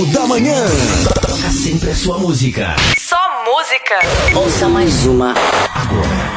Jornal da Manhã. Toca sempre a sua música. Só música. Ouça mais uma. Agora.